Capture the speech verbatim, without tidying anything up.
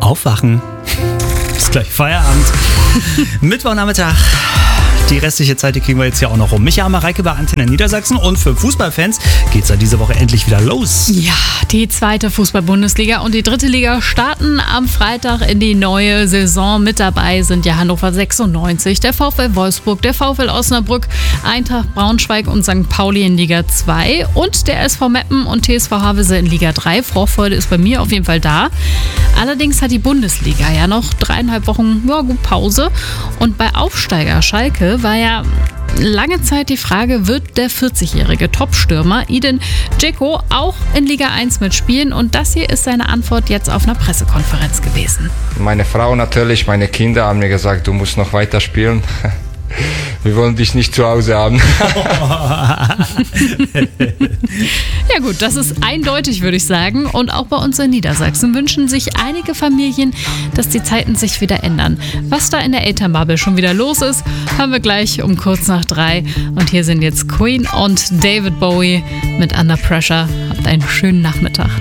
aufwachen. Ist gleich Feierabend. Mittwochnachmittag. Die restliche Zeit, die kriegen wir jetzt hier auch noch rum. Micha Mareike bei Antenne Niedersachsen und für Fußballfans geht's ja diese Woche endlich wieder los. Ja, die zweite Fußball-Bundesliga und die dritte Liga starten am Freitag in die neue Saison. Mit dabei sind ja Hannover sechsundneunzig, der VfL Wolfsburg, der VfL Osnabrück, Eintracht Braunschweig und Sankt Pauli in Liga zwei und der S V Meppen und T S V Havelse in Liga drei. Vorfreude ist bei mir auf jeden Fall da. Allerdings hat die Bundesliga ja noch dreieinhalb Wochen ja, gut Pause und bei Aufsteiger Schalke war ja lange Zeit die Frage, wird der vierzigjährige Top-Stürmer Edin Dzeko auch in Liga eins mitspielen? Und das hier ist seine Antwort jetzt auf einer Pressekonferenz gewesen. Meine Frau natürlich, meine Kinder haben mir gesagt, du musst noch weiter spielen. Wir wollen dich nicht zu Hause haben. Ja gut, das ist eindeutig, würde ich sagen. Und auch bei uns in Niedersachsen wünschen sich einige Familien, dass die Zeiten sich wieder ändern. Was da in der Elternbubble schon wieder los ist, hören wir gleich um kurz nach drei. Und hier sind jetzt Queen und David Bowie mit Under Pressure. Habt einen schönen Nachmittag.